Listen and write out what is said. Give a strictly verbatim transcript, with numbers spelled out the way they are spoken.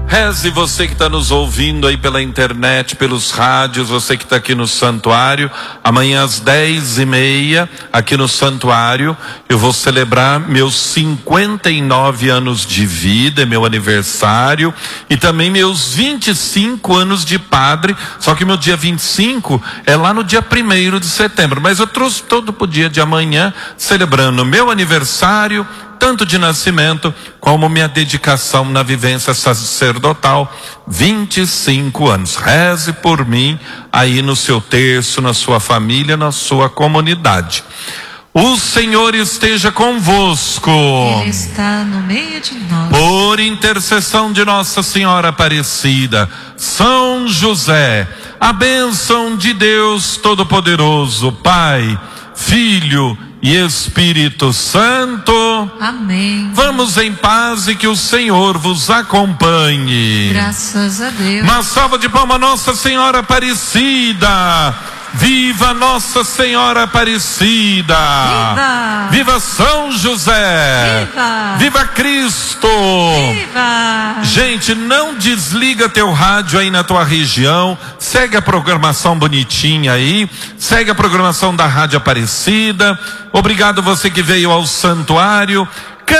Reze você que está nos ouvindo aí pela internet, pelos rádios, você que está aqui no santuário. Amanhã às dez e meia, aqui no santuário, eu vou celebrar meus cinquenta e nove anos de vida, é meu aniversário, e também meus vinte e cinco anos de padre, só que meu dia vinte e cinco é lá no dia primeiro de setembro, mas eu trouxe todo o dia de amanhã, celebrando meu aniversário, tanto de nascimento como minha dedicação na vivência sacerdotal, vinte e cinco anos. Reze por mim aí no seu terço, na sua família, na sua comunidade. O Senhor esteja convosco. Ele está no meio de nós. Por intercessão de Nossa Senhora Aparecida, São José, a bênção de Deus Todo-Poderoso, Pai, Filho e Espírito Santo. Amém. Vamos em paz e que o Senhor vos acompanhe. Graças a Deus. Uma salva de palmas, Nossa Senhora Aparecida. Viva Nossa Senhora Aparecida. Viva. Viva São José. Viva. Viva Cristo. Viva. Gente, não desliga teu rádio aí na tua região. Segue a programação bonitinha aí. Segue a programação da Rádio Aparecida. Obrigado você que veio ao santuário.